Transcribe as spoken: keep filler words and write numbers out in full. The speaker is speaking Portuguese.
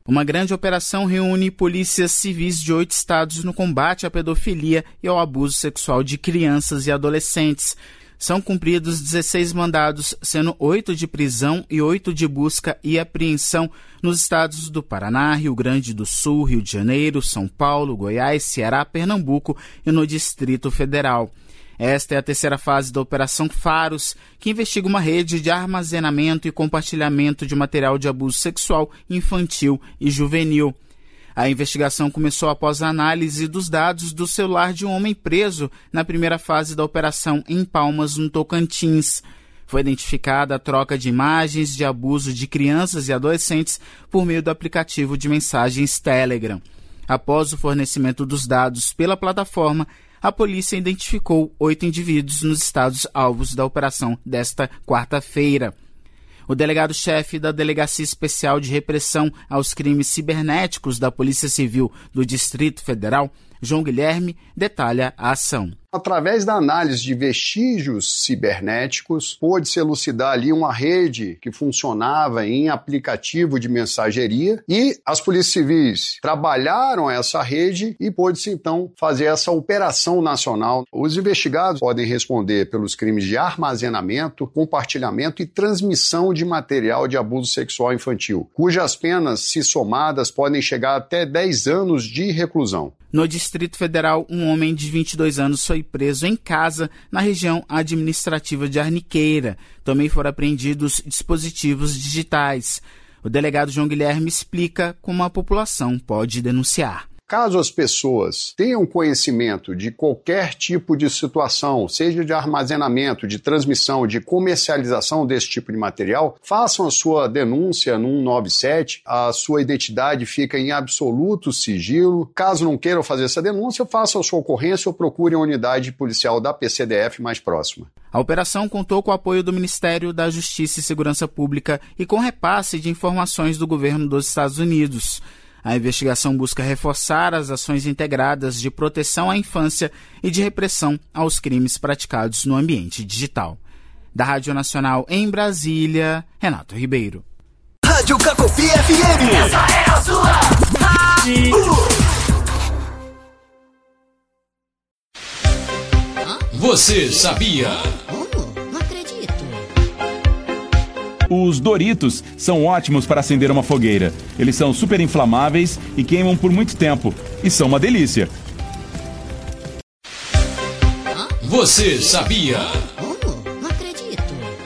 Uma grande operação reúne polícias civis de oito estados no combate à pedofilia e ao abuso sexual de crianças e adolescentes. São cumpridos dezesseis mandados, sendo oito de prisão e oito de busca e apreensão nos estados do Paraná, Rio Grande do Sul, Rio de Janeiro, São Paulo, Goiás, Ceará, Pernambuco e no Distrito Federal. Esta é a terceira fase da Operação Faros, que investiga uma rede de armazenamento e compartilhamento de material de abuso sexual infantil e juvenil. A investigação começou após a análise dos dados do celular de um homem preso na primeira fase da operação em Palmas, no Tocantins. Foi identificada a troca de imagens de abuso de crianças e adolescentes por meio do aplicativo de mensagens Telegram. Após o fornecimento dos dados pela plataforma, a polícia identificou oito indivíduos nos estados alvos da operação desta quarta-feira. O delegado-chefe da Delegacia Especial de Repressão aos Crimes Cibernéticos da Polícia Civil do Distrito Federal, João Guilherme, detalha a ação. Através da análise de vestígios cibernéticos, pôde-se elucidar ali uma rede que funcionava em aplicativo de mensageria e as polícias civis trabalharam essa rede e pôde-se então fazer essa operação nacional. Os investigados podem responder pelos crimes de armazenamento, compartilhamento e transmissão de material de abuso sexual infantil, cujas penas, se somadas, podem chegar até dez anos de reclusão. No Distrito Federal, um homem de vinte e dois anos foi preso em casa na região administrativa de Arniqueira. Também foram apreendidos dispositivos digitais. O delegado João Guilherme explica como a população pode denunciar. Caso as pessoas tenham conhecimento de qualquer tipo de situação, seja de armazenamento, de transmissão, de comercialização desse tipo de material, façam a sua denúncia no cento e noventa e sete, a sua identidade fica em absoluto sigilo. Caso não queiram fazer essa denúncia, façam a sua ocorrência ou procurem a unidade policial da P C D F mais próxima. A operação contou com o apoio do Ministério da Justiça e Segurança Pública e com repasse de informações do governo dos Estados Unidos. A investigação busca reforçar as ações integradas de proteção à infância e de repressão aos crimes praticados no ambiente digital. Da Rádio Nacional em Brasília, Renato Ribeiro. Rádio Cacofia F M. Essa é a sua rádio. Você sabia? Os Doritos são ótimos para acender uma fogueira. Eles são super inflamáveis e queimam por muito tempo. E são uma delícia. Você sabia?